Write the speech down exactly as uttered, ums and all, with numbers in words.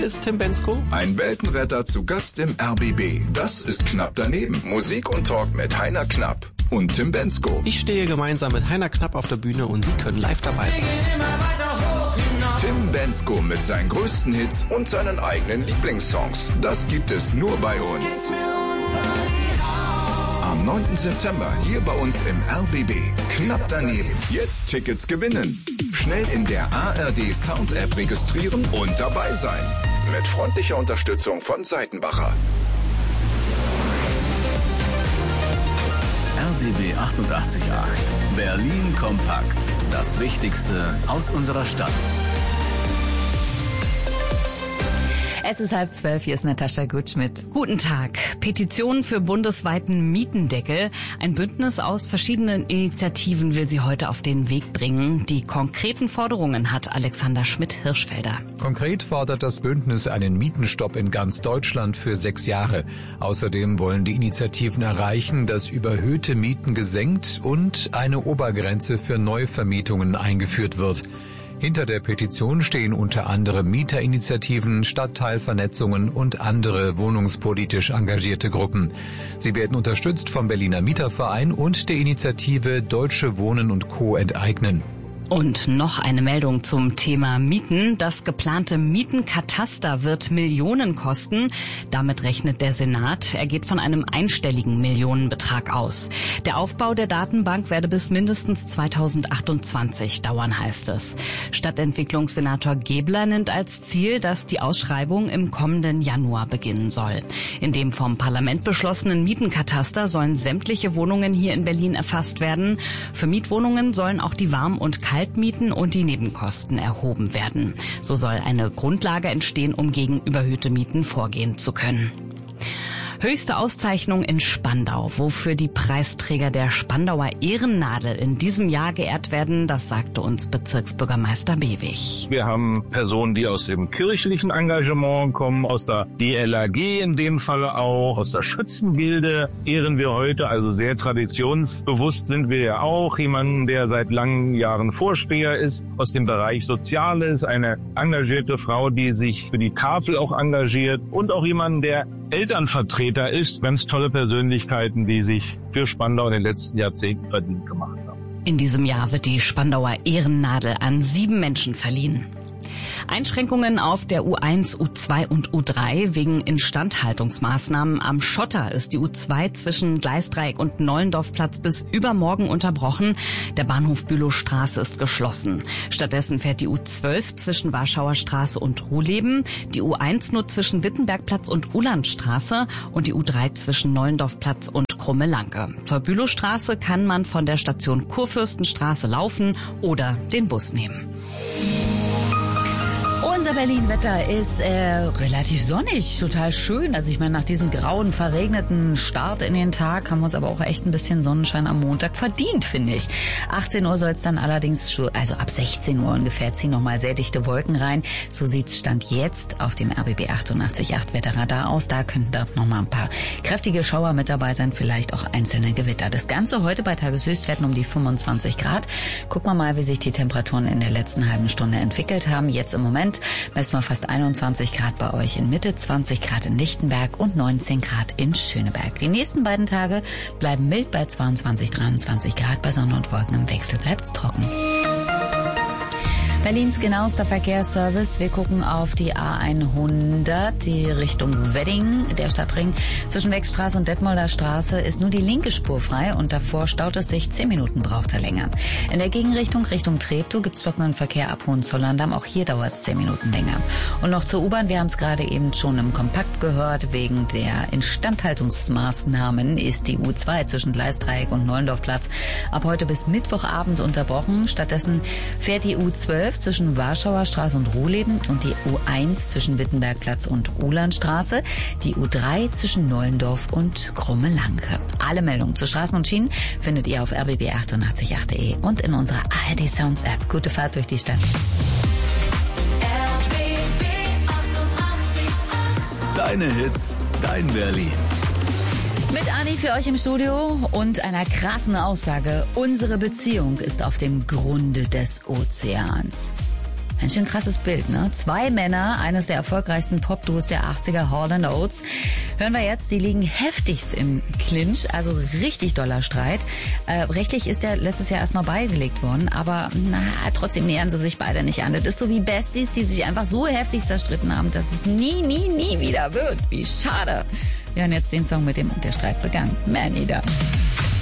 ist Tim Bendzko. Ein Weltenretter zu Gast im R B B. Das ist Knapp daneben. Musik und Talk mit Heiner Knapp und Tim Bendzko. Ich stehe gemeinsam mit Heiner Knapp auf der Bühne und Sie können live dabei sein. Tim Bendzko mit seinen größten Hits und seinen eigenen Lieblingssongs. Das gibt es nur bei uns. Am neunten September hier bei uns im R B B. Knapp daneben. Jetzt Tickets gewinnen. Schnell in der A R D Sounds App registrieren und dabei sein. Mit freundlicher Unterstützung von Seitenbacher. R B B achtundachtzig Komma acht. Berlin kompakt. Das Wichtigste aus unserer Stadt. Es ist halb zwölf, hier ist Natascha Gutschmidt. Guten Tag. Petition für bundesweiten Mietendeckel. Ein Bündnis aus verschiedenen Initiativen will sie heute auf den Weg bringen. Die konkreten Forderungen hat Alexander Schmidt-Hirschfelder. Konkret fordert das Bündnis einen Mietenstopp in ganz Deutschland für sechs Jahre. Außerdem wollen die Initiativen erreichen, dass überhöhte Mieten gesenkt und eine Obergrenze für Neuvermietungen eingeführt wird. Hinter der Petition stehen unter anderem Mieterinitiativen, Stadtteilvernetzungen und andere wohnungspolitisch engagierte Gruppen. Sie werden unterstützt vom Berliner Mieterverein und der Initiative Deutsche Wohnen und Co. enteignen. Und noch eine Meldung zum Thema Mieten. Das geplante Mietenkataster wird Millionen kosten. Damit rechnet der Senat. Er geht von einem einstelligen Millionenbetrag aus. Der Aufbau der Datenbank werde bis mindestens zweitausendachtundzwanzig dauern, heißt es. Stadtentwicklungssenator Gebler nennt als Ziel, dass die Ausschreibung im kommenden Januar beginnen soll. In dem vom Parlament beschlossenen Mietenkataster sollen sämtliche Wohnungen hier in Berlin erfasst werden. Für Mietwohnungen sollen auch die Warm- und Kaltmieten und die Nebenkosten erhoben werden. So soll eine Grundlage entstehen, um gegen überhöhte Mieten vorgehen zu können. Höchste Auszeichnung in Spandau, wofür die Preisträger der Spandauer Ehrennadel in diesem Jahr geehrt werden, das sagte uns Bezirksbürgermeister Bewig. Wir haben Personen, die aus dem kirchlichen Engagement kommen, aus der D L R G in dem Fall auch, aus der Schützengilde ehren wir heute, also sehr traditionsbewusst sind wir ja auch. Jemanden, der seit langen Jahren Vorsteher ist, aus dem Bereich Soziales, eine engagierte Frau, die sich für die Tafel auch engagiert und auch jemanden, der Elternvertreter ist. Ganz tolle Persönlichkeiten, die sich für Spandau in den letzten Jahrzehnten verdient gemacht haben. In diesem Jahr wird die Spandauer Ehrennadel an sieben Menschen verliehen. Einschränkungen auf der U eins, U zwei und U drei wegen Instandhaltungsmaßnahmen am Schotter ist die U zwei zwischen Gleisdreieck und Nollendorfplatz bis übermorgen unterbrochen. Der Bahnhof Bülowstraße ist geschlossen. Stattdessen fährt die U zwölf zwischen Warschauer Straße und Ruhleben, die U eins nur zwischen Wittenbergplatz und Ulandstraße und die U drei zwischen Nollendorfplatz und Krumme-Lanke. Zur Bülowstraße kann man von der Station Kurfürstenstraße laufen oder den Bus nehmen. Unser Berlin-Wetter ist äh, relativ sonnig, total schön. Also ich meine, nach diesem grauen, verregneten Start in den Tag haben wir uns aber auch echt ein bisschen Sonnenschein am Montag verdient, finde ich. achtzehn Uhr soll es dann allerdings schon, also ab sechzehn Uhr ungefähr, ziehen nochmal sehr dichte Wolken rein. So sieht's Stand jetzt auf dem R B B achtundachtzig Komma acht Wetterradar aus. Da könnten da nochmal ein paar kräftige Schauer mit dabei sein, vielleicht auch einzelne Gewitter. Das Ganze heute bei Tageshöchstwerten um die fünfundzwanzig Grad. Gucken wir mal, wie sich die Temperaturen in der letzten halben Stunde entwickelt haben. Jetzt im Moment messen wir fast einundzwanzig Grad bei euch in Mitte, zwanzig Grad in Lichtenberg und neunzehn Grad in Schöneberg. Die nächsten beiden Tage bleiben mild bei zweiundzwanzig, dreiundzwanzig Grad. Bei Sonne und Wolken im Wechsel bleibt's trocken. Berlins genauester Verkehrsservice. Wir gucken auf die A hundert, die Richtung Wedding, der Stadtring. Zwischen Wegstraße und Detmolder Straße ist nur die linke Spur frei und davor staut es sich. Zehn Minuten braucht er länger. In der Gegenrichtung Richtung Treptow gibt es stockenden Verkehr ab Hohenzollern-Damm. Auch hier dauert es zehn Minuten länger. Und noch zur U-Bahn. Wir haben es gerade eben schon im Kompakt gehört. Wegen der Instandhaltungsmaßnahmen ist die U zwei zwischen Gleisdreieck und Nollendorfplatz ab heute bis Mittwochabend unterbrochen. Stattdessen fährt die U zwölf zwischen Warschauer Straße und Ruhleben und die U eins zwischen Wittenbergplatz und Ulandstraße, die U drei zwischen Nollendorf und Krumme-Lanke. Alle Meldungen zu Straßen und Schienen findet ihr auf r b b achtundachtzig Komma acht punkt de und in unserer A R D Sounds App. Gute Fahrt durch die Stadt. Deine Hits, dein Berlin. Mit Anni für euch im Studio und einer krassen Aussage. Unsere Beziehung ist auf dem Grunde des Ozeans. Ein schön krasses Bild, ne? Zwei Männer, eines der erfolgreichsten Pop-Duos der achtziger, Hall and Oates. Hören wir jetzt, die liegen heftigst im Clinch, also richtig doller Streit. Äh, rechtlich ist der letztes Jahr erstmal beigelegt worden, aber na, trotzdem nähern sie sich beide nicht an. Das ist so wie Besties, die sich einfach so heftig zerstritten haben, dass es nie, nie, nie wieder wird. Wie schade. Wir hören jetzt den Song, mit dem der Streit begann. Man Eater.